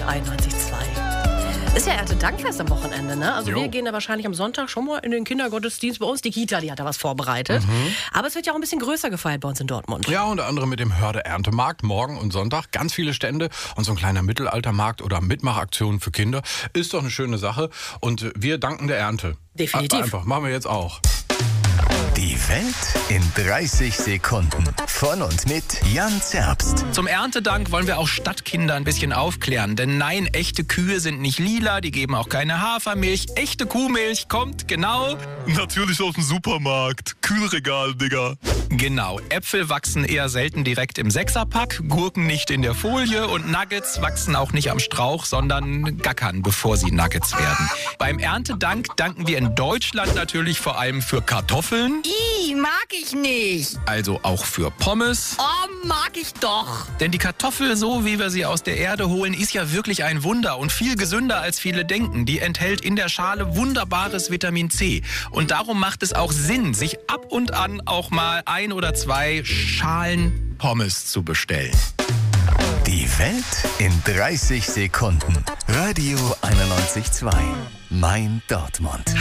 91,2. Ist ja Erntedankfest am Wochenende, ne? Also Jo. wir gehen da wahrscheinlich am Sonntag schon mal in den Kindergottesdienst bei uns. Die Kita, die hat da was vorbereitet. Aber es wird ja auch ein bisschen größer gefeiert bei uns in Dortmund. Ja, unter anderem mit dem Hörde-Erntemarkt morgen und Sonntag. Ganz viele Stände und so ein kleiner Mittelaltermarkt oder Mitmachaktionen für Kinder. Ist doch eine schöne Sache. Und wir danken der Ernte. Definitiv. Einfach, machen wir jetzt auch. Die Welt in 30 Sekunden. Von und mit Jan Zerbst. Zum Erntedank wollen wir auch Stadtkinder ein bisschen aufklären. Denn nein, echte Kühe sind nicht lila, die geben auch keine Hafermilch. Echte Kuhmilch kommt genau... Natürlich aus dem Supermarkt. Kühlregal, Digga. Genau, Äpfel wachsen eher selten direkt im Sechserpack, Gurken nicht in der Folie und Nuggets wachsen auch nicht am Strauch, sondern gackern, bevor sie Nuggets werden. Beim Erntedank danken wir in Deutschland natürlich vor allem für Kartoffeln, Mag ich nicht. also auch für Pommes. Oh, mag ich doch. Denn die Kartoffel, so wie wir sie aus der Erde holen, ist ja wirklich ein Wunder und viel gesünder als viele denken. Die enthält in der Schale wunderbares Vitamin C. Und darum macht es auch Sinn, sich ab und an auch mal 1 oder 2 Schalen Pommes zu bestellen. Die Welt in 30 Sekunden. Radio 91,2. Mein Dortmund.